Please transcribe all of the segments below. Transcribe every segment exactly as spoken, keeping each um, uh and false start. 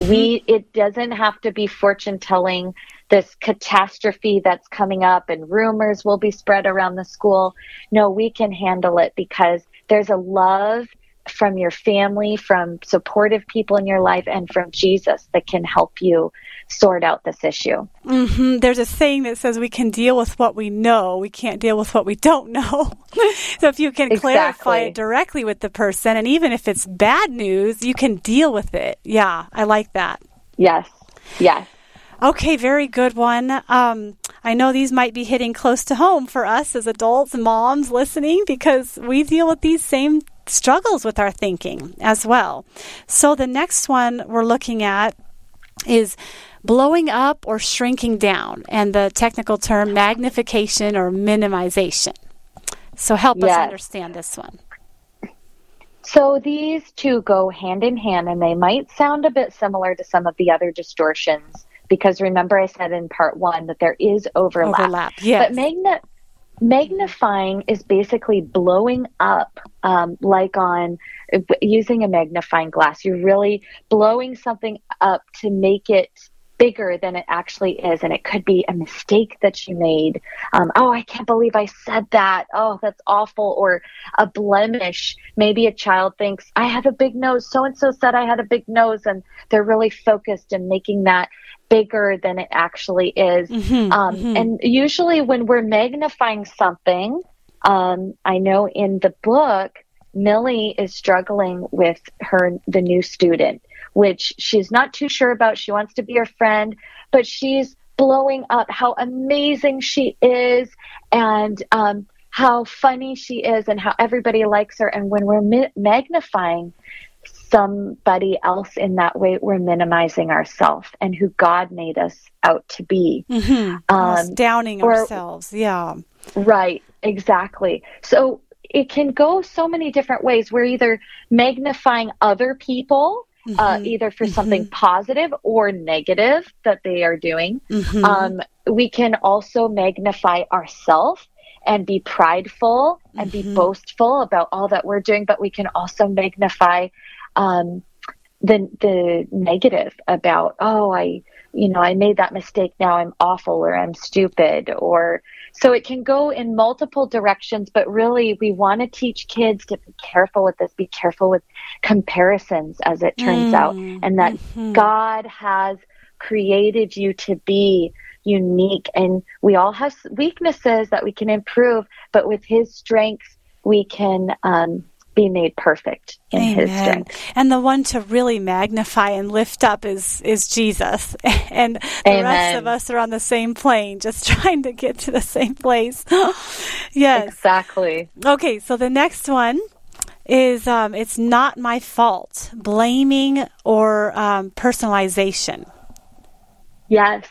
Mm-hmm. We, it doesn't have to be fortune telling, this catastrophe that's coming up and rumors will be spread around the school. No, we can handle it because there's a love from your family, from supportive people in your life, and from Jesus that can help you sort out this issue. Mm-hmm. There's a saying that says we can deal with what we know. We can't deal with what we don't know. So if you can Exactly. clarify it directly with the person, and even if it's bad news, you can deal with it. Yeah, I like that. Yes. Yes. Okay, very good one. Um, I know these might be hitting close to home for us as adults and moms listening because we deal with these same struggles with our thinking as well. So the next one we're looking at is blowing up or shrinking down, and the technical term magnification or minimization. So help yes. us understand this one. So these two go hand in hand, and they might sound a bit similar to some of the other distortions, because remember I said in part one that there is overlap. Overlap, yes. But magna- magnifying is basically blowing up, um, like on using a magnifying glass. You're really blowing something up to make it bigger than it actually is. And it could be a mistake that you made. Um, oh, I can't believe I said that. Oh, that's awful. Or a blemish. Maybe a child thinks, I have a big nose. So-and-so said I had a big nose. And they're really focused in making that bigger than it actually is. Mm-hmm, um, mm-hmm. And usually when we're magnifying something, um, I know in the book, Millie is struggling with her, the new student, which she's not too sure about. She wants to be her friend, but she's blowing up how amazing she is and um, how funny she is and how everybody likes her. And when we're mi- magnifying somebody else in that way, we're minimizing ourselves and who God made us out to be. Mm-hmm. Um, Almost downing or, ourselves. Yeah. Right. Exactly. So it can go so many different ways. We're either magnifying other people, mm-hmm. uh, either for mm-hmm. something positive or negative that they are doing. Mm-hmm. Um, we can also magnify ourselves and be prideful and mm-hmm. be boastful about all that we're doing, but we can also magnify um, the the negative about, oh, I, you know, I made that mistake. Now I'm awful, or I'm stupid, or so it can go in multiple directions. But really, we want to teach kids to be careful with this. Be careful with comparisons, as it turns mm, out, and that mm-hmm. God has created you to be unique, and we all have weaknesses that we can improve, but with His strength, we can um, be made perfect in Amen. His strength. And the one to really magnify and lift up is is Jesus, and the Amen. rest of us are on the same plane, just trying to get to the same place. Yes, exactly. Okay, so the next one is um, it's not my fault, blaming or um, personalization. Yes.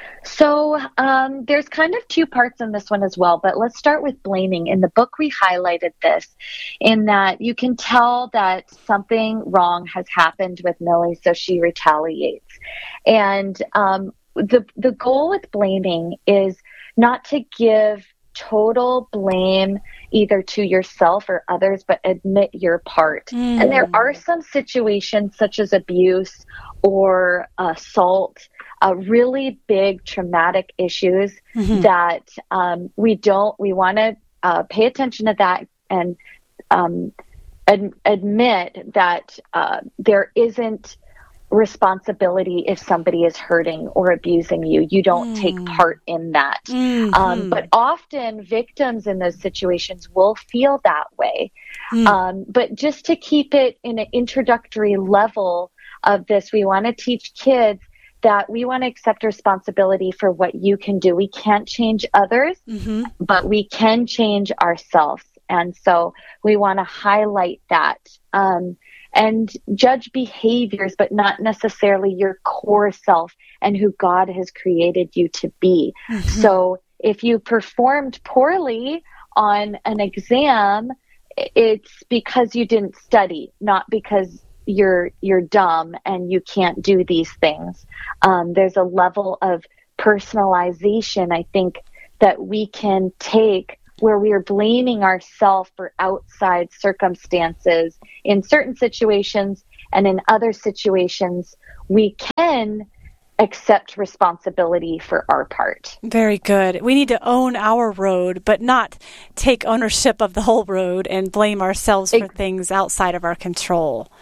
So um, there's kind of two parts in this one as well, but let's start with blaming. In the book, we highlighted this in that you can tell that something wrong has happened with Millie, so she retaliates. And um, the the goal with blaming is not to give total blame either to yourself or others, but admit your part. Mm. And there are some situations such as abuse or assault, Uh, really big traumatic issues mm-hmm. that um, we don't, we want to uh, pay attention to that and um, ad- admit that uh, there isn't responsibility if somebody is hurting or abusing you. You don't mm. take part in that. Mm-hmm. Um, but often victims in those situations will feel that way. Mm. Um, but just to keep it in an introductory level of this, we want to teach kids that we want to accept responsibility for what you can do. We can't change others, mm-hmm. but we can change ourselves. And so we want to highlight that um, and judge behaviors, but not necessarily your core self and who God has created you to be. Mm-hmm. So if you performed poorly on an exam, it's because you didn't study, not because you're you're dumb and you can't do these things. Um, there's a level of personalization, I think, that we can take where we are blaming ourselves for outside circumstances in certain situations And in other situations, we can accept responsibility for our part. Very good. We need to own our road, but not take ownership of the whole road and blame ourselves for Ex- things outside of our control.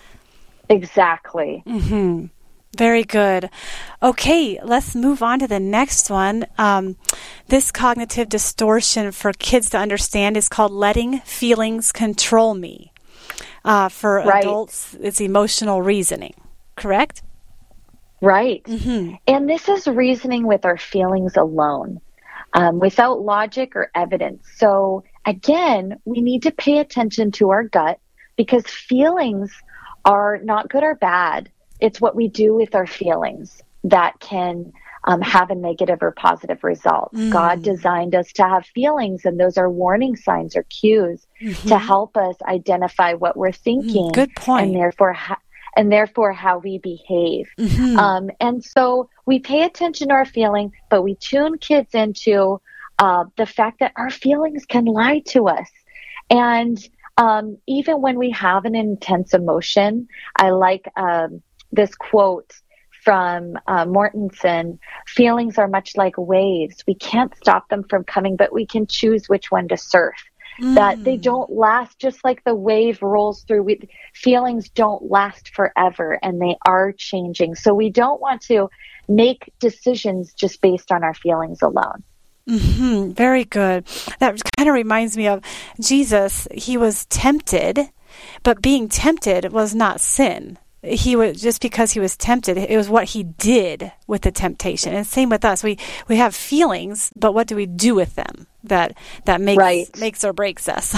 Exactly. Mm-hmm. Very good. Okay, let's move on to the next one. Um, this cognitive distortion for kids to understand is called letting feelings control me. Uh, for right. adults, it's emotional reasoning, correct? Right. Mm-hmm. And this is reasoning with our feelings alone, um, without logic or evidence. So again, we need to pay attention to our gut, because feelings are not good or bad. It's what we do with our feelings that can um, have a negative or positive result. Mm. God designed us to have feelings, and those are warning signs or cues mm-hmm. to help us identify what we're thinking. Mm, good point. And therefore, ha- and therefore how we behave. Mm-hmm. Um, and so we pay attention to our feeling, but we tune kids into uh, the fact that our feelings can lie to us. And um, even when we have an intense emotion, I like um, this quote from uh, Mortensen: feelings are much like waves. We can't stop them from coming, but we can choose which one to surf. Mm. That they don't last, just like the wave rolls through. We, feelings don't last forever, and they are changing. So we don't want to make decisions just based on our feelings alone. Mm-hmm. Very good. That kind of reminds me of Jesus. He was tempted, but being tempted was not sin. He was just because he was tempted. It was what he did with the temptation. And same with us. We we have feelings, but what do we do with them? That that makes right. makes or breaks us.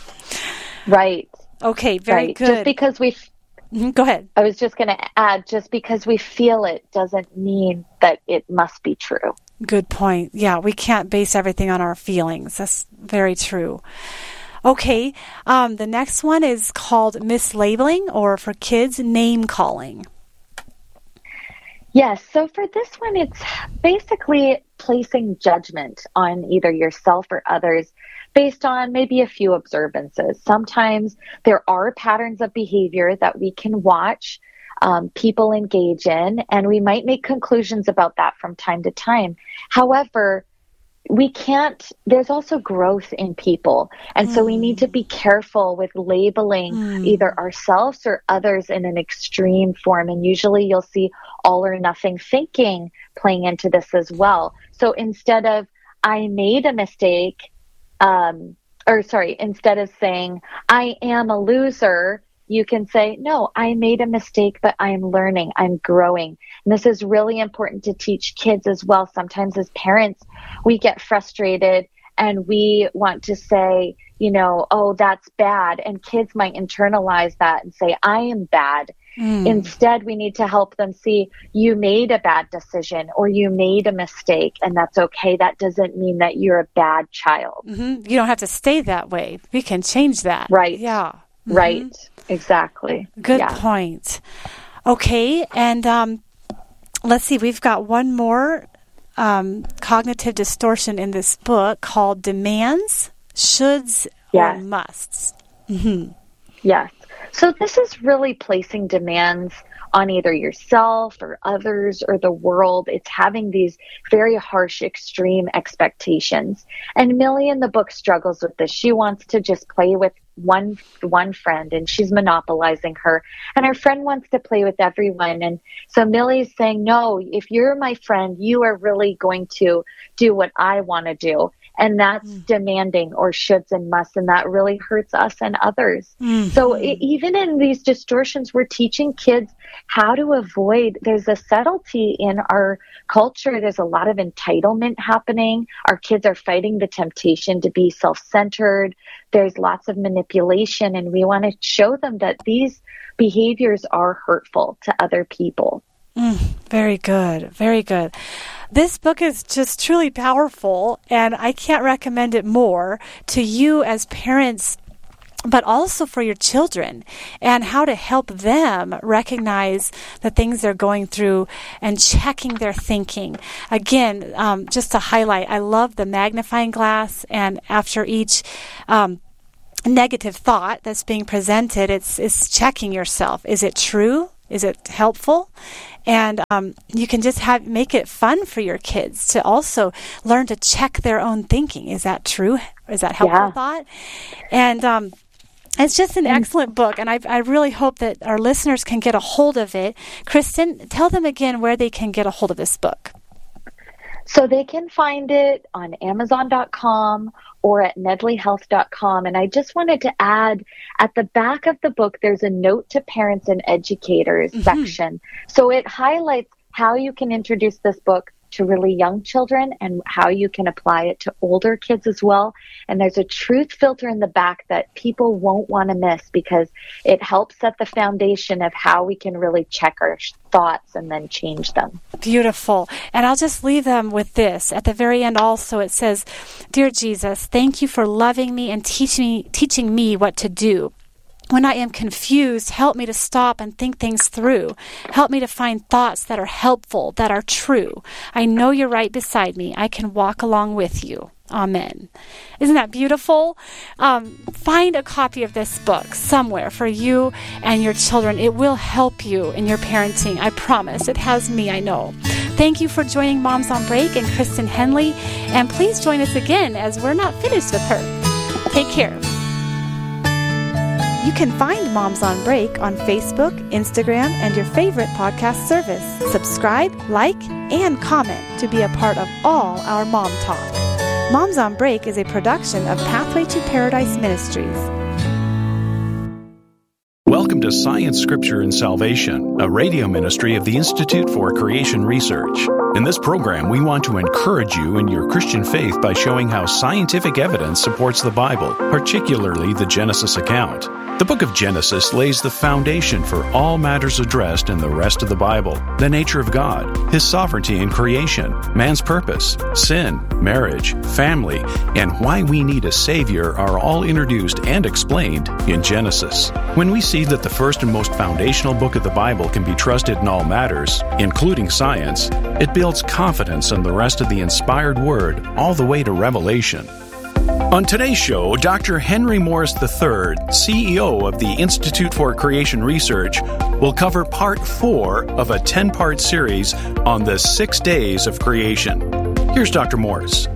Right. Okay. Very right. good. Just because we. Mm-hmm. Go ahead. I was just going to add, just because we feel it doesn't mean that it must be true. Good point. Yeah, we can't base everything on our feelings. That's very true. Okay, um, the next one is called mislabeling, or for kids, name calling. Yes, so for this one, it's basically placing judgment on either yourself or others based on maybe a few observances. Sometimes there are patterns of behavior that we can watch um, people engage in, and we might make conclusions about that from time to time. However, we can't, there's also growth in people. And mm. so we need to be careful with labeling mm. either ourselves or others in an extreme form. And usually you'll see all or nothing thinking playing into this as well. So instead of, I made a mistake, um, or sorry, instead of saying, I am a loser, you can say, no, I made a mistake, but I'm learning, I'm growing. And this is really important to teach kids as well. Sometimes as parents, we get frustrated and we want to say, you know, oh, that's bad. And kids might internalize that and say, I am bad. Mm. Instead, we need to help them see, you made a bad decision or you made a mistake, and that's okay. That doesn't mean that you're a bad child. Mm-hmm. You don't have to stay that way. We can change that. Right. Yeah. Mm-hmm. Right. Exactly. Good yeah. point. Okay. And um, let's see, we've got one more um, cognitive distortion in this book called demands, shoulds, yes. or musts. Mm-hmm. Yes. So this is really placing demands on either yourself or others or the world. It's having these very harsh, extreme expectations. And Millie in the book struggles with this. She wants to just play with one one friend, and she's monopolizing her. And her friend wants to play with everyone. And so Millie's saying, no, if you're my friend, you are really going to do what I want to do. And that's mm. demanding or shoulds and musts, and that really hurts us and others. Mm-hmm. So it, even in these distortions, we're teaching kids how to avoid. There's a subtlety in our culture. There's a lot of entitlement happening. Our kids are fighting the temptation to be self-centered. There's lots of manipulation, and we want to show them that these behaviors are hurtful to other people. Mm, very good. Very good. This book is just truly powerful, and I can't recommend it more to you as parents, but also for your children, and how to help them recognize the things they're going through and checking their thinking. Again, um, just to highlight, I love the magnifying glass, and after each um, negative thought that's being presented, it's, it's checking yourself. Is it true? Is it helpful? And um, you can just have make it fun for your kids to also learn to check their own thinking. Is that true? Is that helpful yeah. thought? And um, it's just an excellent book, and I, I really hope that our listeners can get a hold of it. Kristen, tell them again where they can get a hold of this book. So they can find it on amazon dot com or at nedley health dot com. And I just wanted to add, at the back of the book, there's a note to parents and educators mm-hmm. section. So it highlights how you can introduce this book to really young children and how you can apply it to older kids as well. And there's a truth filter in the back that people won't want to miss, because it helps set the foundation of how we can really check our thoughts and then change them. Beautiful. And I'll just leave them with this. At the very end also, it says, "Dear Jesus, thank you for loving me and teaching me, teaching me what to do. When I am confused, help me to stop and think things through. Help me to find thoughts that are helpful, that are true. I know you're right beside me. I can walk along with you. Amen." Isn't that beautiful? Um, find a copy of this book somewhere for you and your children. It will help you in your parenting. I promise. It has me, I know. Thank you for joining Moms on Break and Kristen Henley. And please join us again, as we're not finished with her. Take care. You can find Moms on Break on Facebook, Instagram, and your favorite podcast service. Subscribe, like, and comment to be a part of all our Mom Talk. Moms on Break is a production of Pathway to Paradise Ministries. Welcome to Science, Scripture, and Salvation, a radio ministry of the Institute for Creation Research. In this program, we want to encourage you in your Christian faith by showing how scientific evidence supports the Bible, particularly the Genesis account. The book of Genesis lays the foundation for all matters addressed in the rest of the Bible: the nature of God, His sovereignty in creation, man's purpose, sin, marriage, family, and why we need a Savior are all introduced and explained in Genesis. When we see that the first and most foundational book of the Bible can be trusted in all matters, including science, it builds confidence in the rest of the inspired Word all the way to Revelation. On today's show, Doctor Henry Morris the third, C E O of the Institute for Creation Research, will cover part four of a ten-part series on the six days of creation. Here's Doctor Morris.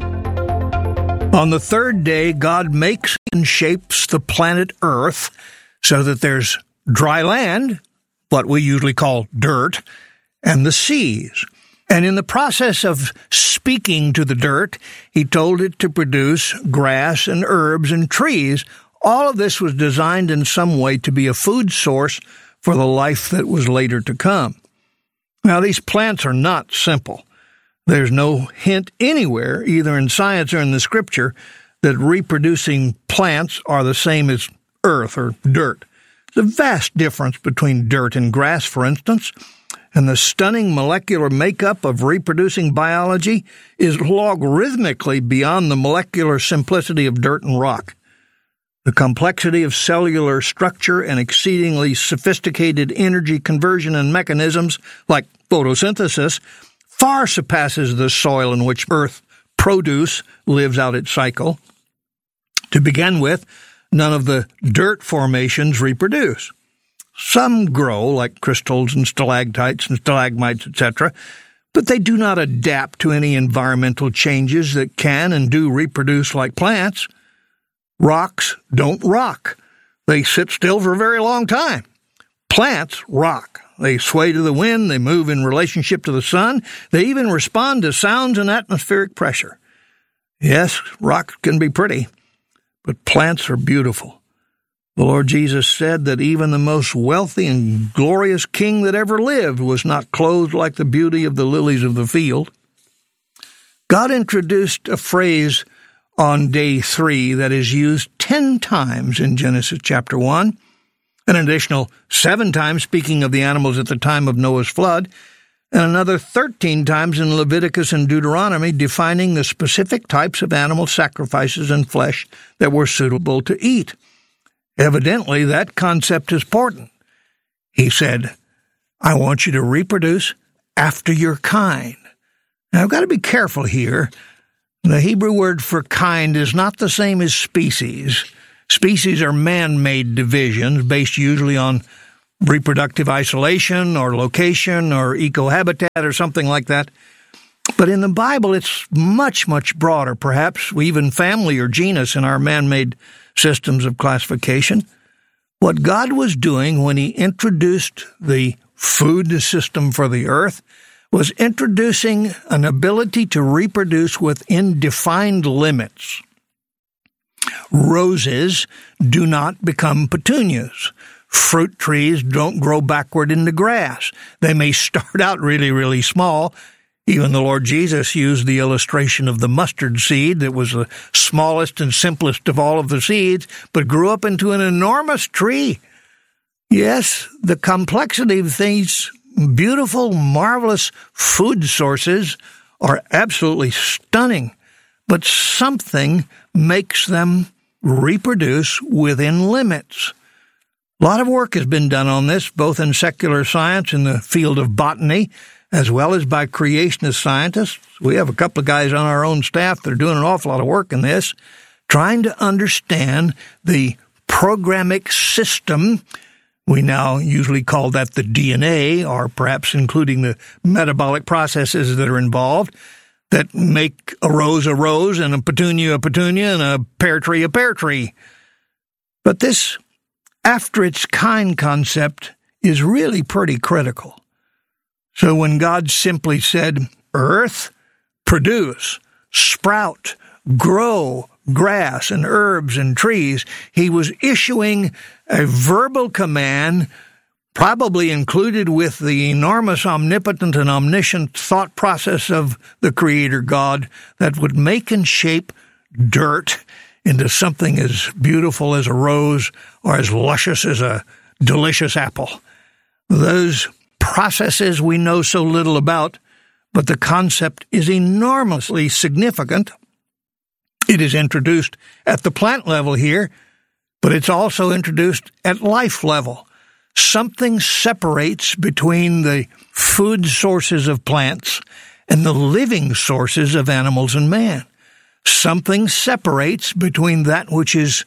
On the third day, God makes and shapes the planet Earth so that there's dry land, what we usually call dirt, and the seas. And in the process of speaking to the dirt, he told it to produce grass and herbs and trees. All of this was designed in some way to be a food source for the life that was later to come. Now, these plants are not simple. There's no hint anywhere, either in science or in the Scripture, that reproducing plants are the same as earth or dirt. There's a vast difference between dirt and grass, for instance. And the stunning molecular makeup of reproducing biology is logarithmically beyond the molecular simplicity of dirt and rock. The complexity of cellular structure and exceedingly sophisticated energy conversion and mechanisms, like photosynthesis, far surpasses the soil in which Earth produce lives out its cycle. To begin with, none of the dirt formations reproduce. Some grow, like crystals and stalactites and stalagmites, et cetera, but they do not adapt to any environmental changes that can and do reproduce like plants. Rocks don't rock. They sit still for a very long time. Plants rock. They sway to the wind. They move in relationship to the sun. They even respond to sounds and atmospheric pressure. Yes, rocks can be pretty, but plants are beautiful. The Lord Jesus said that even the most wealthy and glorious king that ever lived was not clothed like the beauty of the lilies of the field. God introduced a phrase on day three that is used ten times in Genesis chapter one, an additional seven times speaking of the animals at the time of Noah's flood, and another thirteen times in Leviticus and Deuteronomy defining the specific types of animal sacrifices and flesh that were suitable to eat. Evidently, that concept is important. He said, I want you to reproduce after your kind. Now, I've got to be careful here. The Hebrew word for kind is not the same as species. Species are man-made divisions based usually on reproductive isolation or location or ecohabitat or something like that. But in the Bible, it's much, much broader, perhaps even family or genus in our man-made systems of classification. What God was doing when he introduced the food system for the earth was introducing an ability to reproduce within defined limits. Roses do not become petunias. Fruit trees don't grow backward into grass. They may start out really, really small. Even the Lord Jesus used the illustration of the mustard seed that was the smallest and simplest of all of the seeds, but grew up into an enormous tree. Yes, the complexity of these beautiful, marvelous food sources are absolutely stunning, but something makes them reproduce within limits. A lot of work has been done on this, both in secular science in the field of botany, as well as by creationist scientists. We have a couple of guys on our own staff that are doing an awful lot of work in this, trying to understand the programic system. We now usually call that the D N A, or perhaps including the metabolic processes that are involved, that make a rose a rose and a petunia a petunia and a pear tree a pear tree. But this after-its-kind concept is really pretty critical. So when God simply said, earth, produce, sprout, grow, grass and herbs and trees, he was issuing a verbal command, probably included with the enormous omnipotent and omniscient thought process of the Creator God, that would make and shape dirt into something as beautiful as a rose or as luscious as a delicious apple. Those processes we know so little about, but the concept is enormously significant. It is introduced at the plant level here, but it's also introduced at life level. Something separates between the food sources of plants and the living sources of animals and man. Something separates between that which is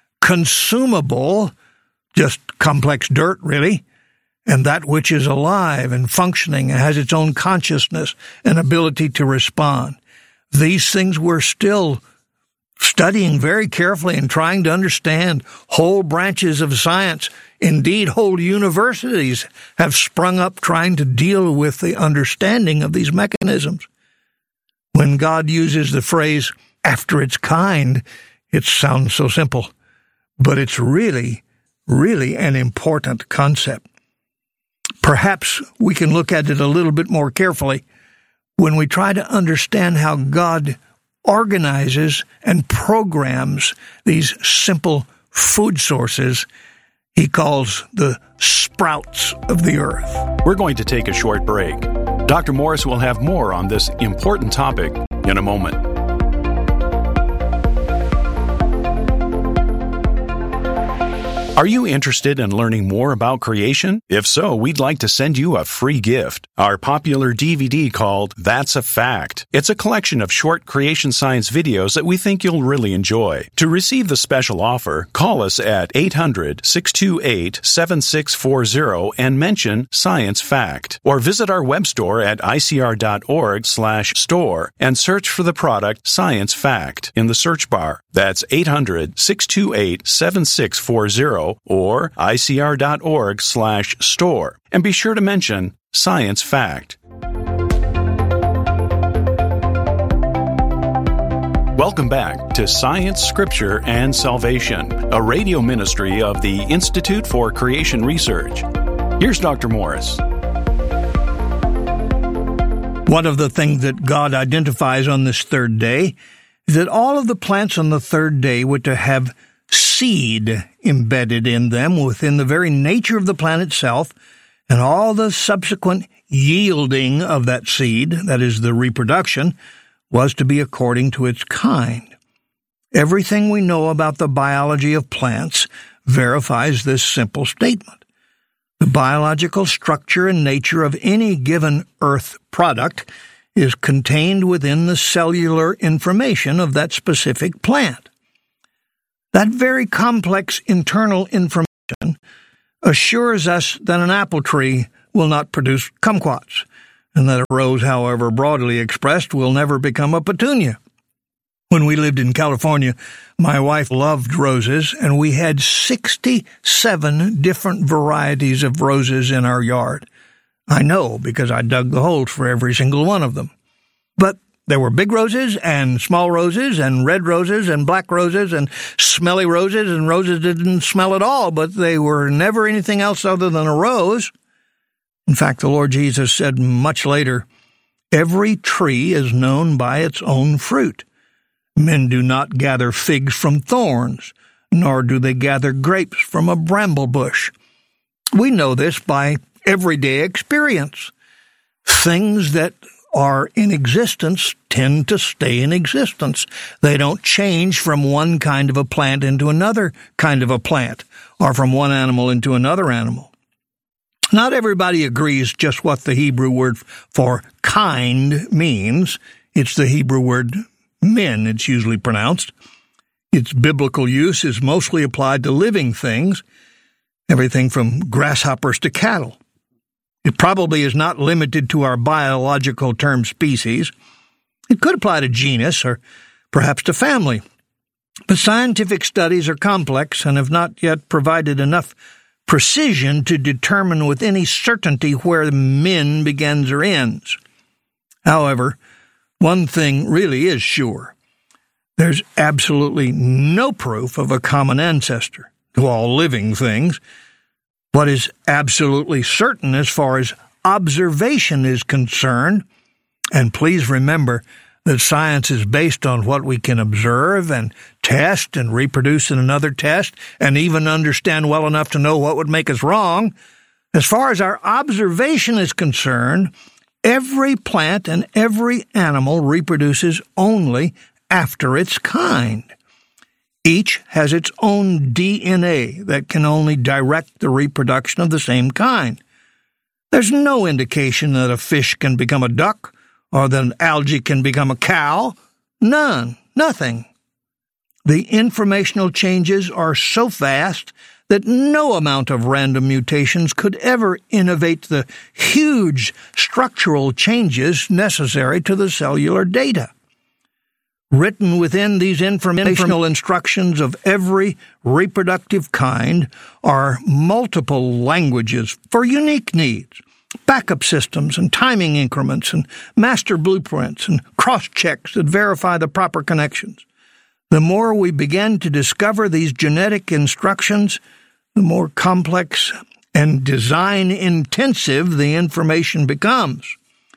consumable, just complex dirt really, and that which is alive and functioning and has its own consciousness and ability to respond. These things we're still studying very carefully and trying to understand. Whole branches of science, indeed whole universities, have sprung up trying to deal with the understanding of these mechanisms. When God uses the phrase, after its kind, it sounds so simple, but it's really, really an important concept. Perhaps we can look at it a little bit more carefully when we try to understand how God organizes and programs these simple food sources he calls the sprouts of the earth. We're going to take a short break. Doctor Morris will have more on this important topic in a moment. Are you interested in learning more about creation? If so, we'd like to send you a free gift, our popular D V D called That's a Fact. It's a collection of short creation science videos that we think you'll really enjoy. To receive the special offer, call us at eight hundred, six two eight, seven six four zero and mention Science Fact. Or visit our web store at icr.org slash store and search for the product Science Fact in the search bar. That's eight hundred, six two eight, seven six four zero or icr.org slash store. And be sure to mention Science Fact. Welcome back to Science, Scripture, and Salvation, a radio ministry of the Institute for Creation Research. Here's Doctor Morris. One of the things that God identifies on this third day is that all of the plants on the third day were to have seed embedded in them within the very nature of the plant itself, and all the subsequent yielding of that seed, that is the reproduction, was to be according to its kind. Everything we know about the biology of plants verifies this simple statement. The biological structure and nature of any given earth product is contained within the cellular information of that specific plant. That very complex internal information assures us that an apple tree will not produce kumquats, and that a rose, however broadly expressed, will never become a petunia. When we lived in California, my wife loved roses, and we had sixty-seven different varieties of roses in our yard. I know, because I dug the holes for every single one of them. But there were big roses and small roses and red roses and black roses and smelly roses and roses that didn't smell at all, but they were never anything else other than a rose. In fact, the Lord Jesus said much later, "Every tree is known by its own fruit. Men do not gather figs from thorns, nor do they gather grapes from a bramble bush." We know this by everyday experience. Things that are in existence tend to stay in existence. They don't change from one kind of a plant into another kind of a plant, or from one animal into another animal. Not everybody agrees just what the Hebrew word for kind means. It's the Hebrew word min, it's usually pronounced. Its biblical use is mostly applied to living things, everything from grasshoppers to cattle. It probably is not limited to our biological term species. It could apply to genus or perhaps to family. But scientific studies are complex and have not yet provided enough precision to determine with any certainty where min begins or ends. However, one thing really is sure. There's absolutely no proof of a common ancestor to all living things. What is absolutely certain as far as observation is concerned, and please remember that science is based on what we can observe and test and reproduce in another test, and even understand well enough to know what would make us wrong. As far as our observation is concerned, every plant and every animal reproduces only after its kind. Each has its own D N A that can only direct the reproduction of the same kind. There's no indication that a fish can become a duck or that an algae can become a cow. None. Nothing. The informational changes are so fast that no amount of random mutations could ever innovate the huge structural changes necessary to the cellular data. Written within these informational instructions of every reproductive kind are multiple languages for unique needs, backup systems and timing increments and master blueprints and cross-checks that verify the proper connections. The more we begin to discover these genetic instructions, the more complex and design-intensive the information becomes.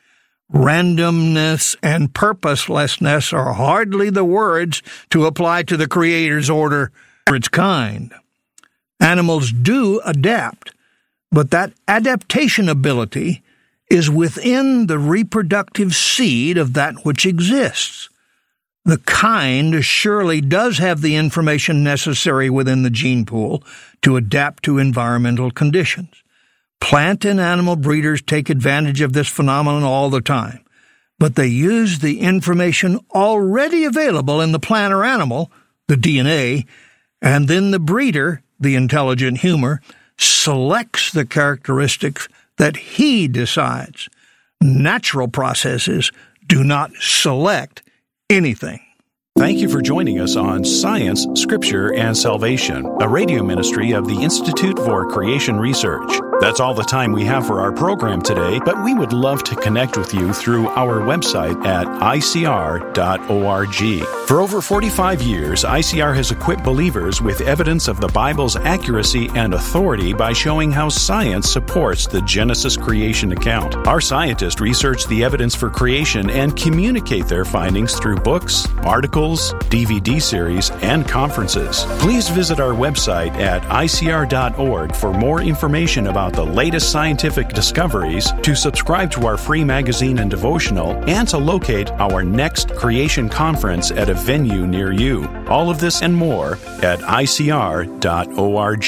Randomness and purposelessness are hardly the words to apply to the Creator's order for its kind. Animals do adapt, but that adaptation ability is within the reproductive seed of that which exists. The kind surely does have the information necessary within the gene pool to adapt to environmental conditions. Plant and animal breeders take advantage of this phenomenon all the time, but they use the information already available in the plant or animal, the D N A, and then the breeder, the intelligent humor, selects the characteristics that he decides. Natural processes do not select anything. Thank you for joining us on Science, Scripture, and Salvation, a radio ministry of the Institute for Creation Research. That's all the time we have for our program today, but we would love to connect with you through our website at I C R dot org. For over forty-five years, I C R has equipped believers with evidence of the Bible's accuracy and authority by showing how science supports the Genesis creation account. Our scientists research the evidence for creation and communicate their findings through books, articles, D V D series, and conferences. Please visit our website at I C R dot org for more information about the latest scientific discoveries, to subscribe to our free magazine and devotional, and to locate our next creation conference at a venue near you. All of this and more at I C R dot org.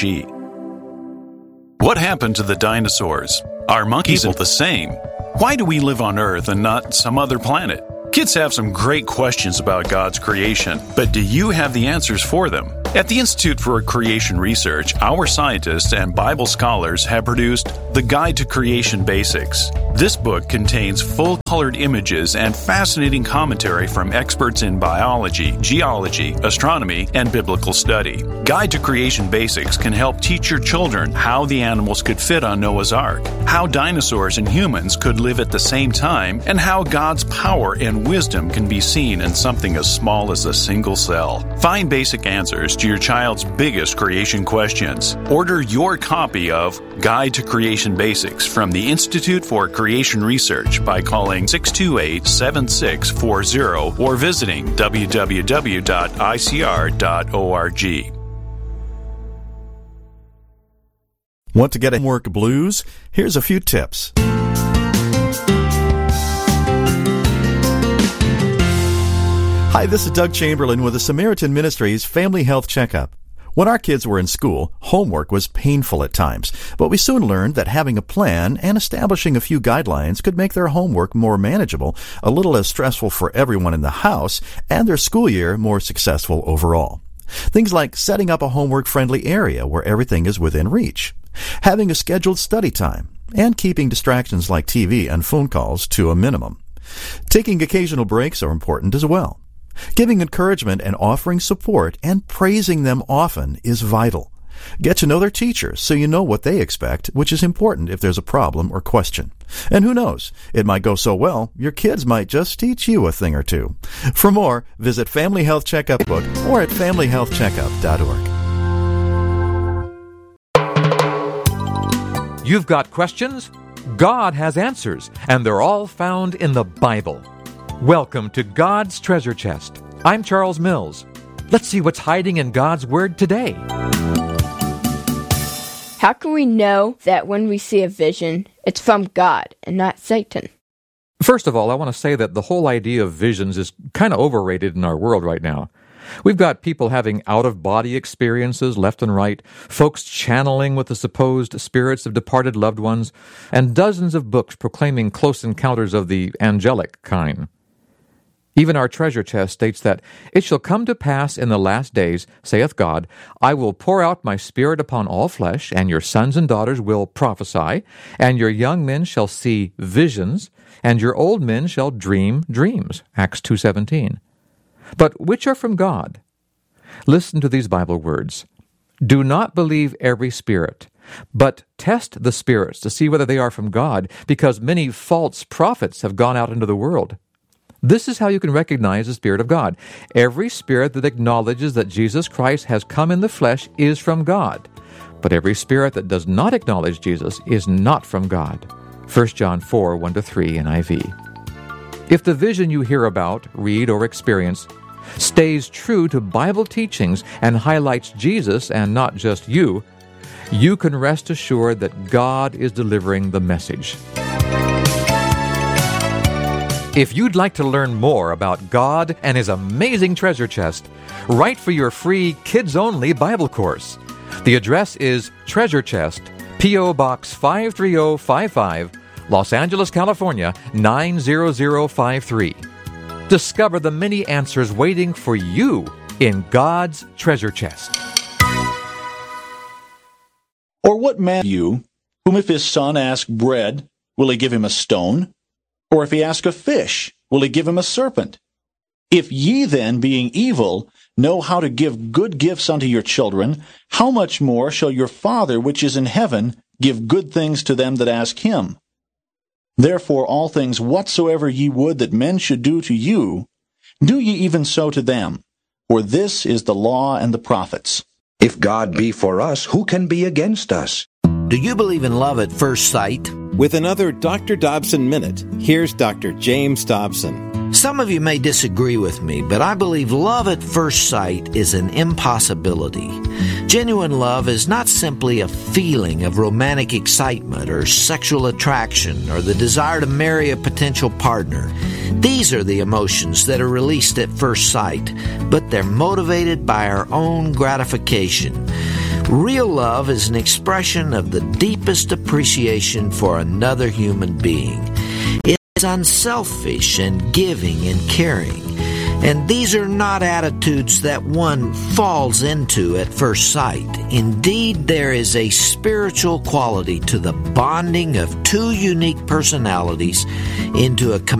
What happened to the dinosaurs? Are monkeys the same? Why do we live on Earth and not some other planet? Kids have some great questions about God's creation, but do you have the answers for them? At the Institute for Creation Research, our scientists and Bible scholars have produced The Guide to Creation Basics. This book contains full-colored images and fascinating commentary from experts in biology, geology, astronomy, and biblical study. Guide to Creation Basics can help teach your children how the animals could fit on Noah's Ark, how dinosaurs and humans could live at the same time, and how God's power and wisdom can be seen in something as small as a single cell. Find basic answers to your child's biggest creation questions. Order your copy of Guide to Creation Basics from the Institute for Creation Research by calling six two eight, seven six four zero or visiting w w w dot i c r dot org. Want to get homework blues? Here's a few tips. Hi, this is Doug Chamberlain with the Samaritan Ministries Family Health Checkup. When our kids were in school, homework was painful at times, but we soon learned that having a plan and establishing a few guidelines could make their homework more manageable, a little less stressful for everyone in the house, and their school year more successful overall. Things like setting up a homework-friendly area where everything is within reach, having a scheduled study time, and keeping distractions like T V and phone calls to a minimum. Taking occasional breaks are important as well. Giving encouragement and offering support and praising them often is vital. Get to know their teachers so you know what they expect, which is important if there's a problem or question. And who knows, it might go so well, your kids might just teach you a thing or two. For more, visit Family Health Checkup Book or at family health checkup dot org. You've got questions? God has answers, and they're all found in the Bible. Welcome to God's Treasure Chest. I'm Charles Mills. Let's see what's hiding in God's Word today. How can we know that when we see a vision, it's from God and not Satan? First of all, I want to say that the whole idea of visions is kind of overrated in our world right now. We've got people having out-of-body experiences left and right, folks channeling with the supposed spirits of departed loved ones, and dozens of books proclaiming close encounters of the angelic kind. Even our treasure chest states that, "It shall come to pass in the last days, saith God, I will pour out my Spirit upon all flesh, and your sons and daughters will prophesy, and your young men shall see visions, and your old men shall dream dreams." Acts two seventeen. But which are from God? Listen to these Bible words. "Do not believe every spirit, but test the spirits to see whether they are from God, because many false prophets have gone out into the world." This is how you can recognize the Spirit of God. Every spirit that acknowledges that Jesus Christ has come in the flesh is from God. But every spirit that does not acknowledge Jesus is not from God. First John four, one to three, N I V. If the vision you hear about, read, or experience stays true to Bible teachings and highlights Jesus and not just you, you can rest assured that God is delivering the message. If you'd like to learn more about God and His amazing treasure chest, write for your free kids-only Bible course. The address is Treasure Chest, P O. Box five three zero five five, Los Angeles, California, nine zero zero five three. Discover the many answers waiting for you in God's treasure chest. Or what man you, whom if his son ask bread, will he give him a stone? Or if he ask a fish, will he give him a serpent? If ye then, being evil, know how to give good gifts unto your children, how much more shall your Father which is in heaven give good things to them that ask him? Therefore all things whatsoever ye would that men should do to you, do ye even so to them. For this is the law and the prophets. If God be for us, who can be against us? Do you believe in love at first sight? With another Doctor Dobson Minute, here's Doctor James Dobson. Some of you may disagree with me, but I believe love at first sight is an impossibility. Genuine love is not simply a feeling of romantic excitement or sexual attraction or the desire to marry a potential partner. These are the emotions that are released at first sight, but they're motivated by our own gratification. Real love is an expression of the deepest appreciation for another human being. It's unselfish and giving and caring. And these are not attitudes that one falls into at first sight. Indeed, there is a spiritual quality to the bonding of two unique personalities into a